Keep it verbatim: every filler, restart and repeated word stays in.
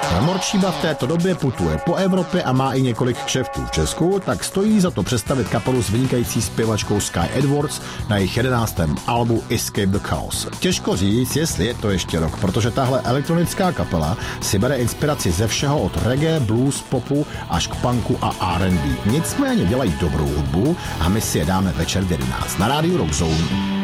Morčíba v této době putuje po Evropě a má i několik kšeftů v Česku, tak stojí za to představit kapelu s vynikající zpěvačkou Sky Edwards na jejich jedenáctém albu Escape the Chaos. Těžko říct, jestli je to ještě rok, protože tahle elektronická kapela si bere inspiraci ze všeho od reggae, blues, popu až k punku a R and B. Nicméně dělají dobrou hudbu a my si je dáme večer v jedenáct na rádiu Rock Zone.